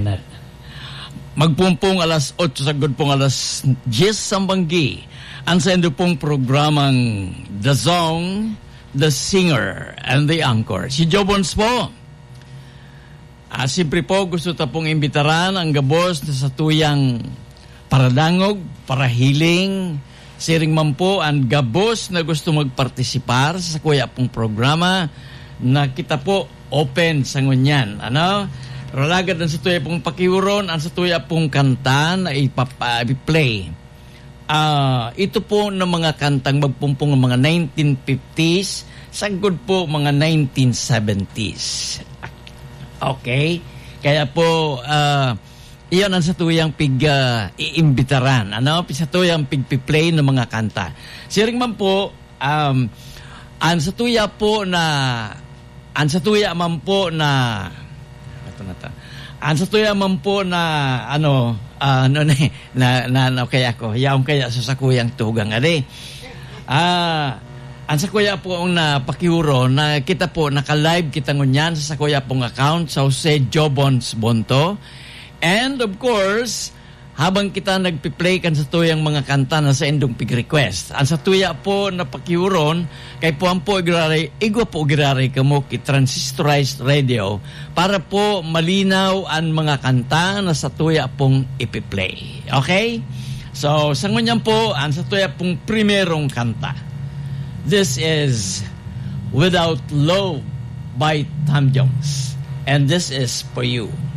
Magpumpong alas 8 sagod pong alas 10 sambanggi. Ang sa endo pong programang The Song, The Singer, and The Anchor. Si Jobons po. Siyempre po gusto ta pong imbitaran ang gabos na sa tuyang paradangog, parahiling, siring man po ang gabos na gusto magpartisipar sa kuya pong programa na kita po open sa ngunyan. Ralagad ang sa tuya pong pakiuron, ang sa tuya pong kanta na ipa-play. Ito po ng mga kantang magpumpong ng mga 1950s, sagod po mga 1970s. Okay? Kaya po, iyon ang sa tuyang iimbitaran. Sa tuyang pigpi-play ng mga kanta. Siring man po, ang sa tuya man po na ang sa tuya man po na kaya ko yaong kaya sa kuyang tugang ang sa kuya po ang napakiuro na kita po naka-live kita ngunyan sa kuya pong account sa Jose Jobons Bonto, and of course habang kita nagpi-play kan sa tuyang mga kanta na sa endong pig-request. Ang sa tuya po na pakiuron, kay po ang po igwa po igiraray kamo ki-transistorized radio para po malinaw ang mga kanta na sa tuya pong ipi-play. Okay? So, sa ngunyan po, ang sa tuya pong primerong kanta. This is Without Love by Tom Jones. And this is for you.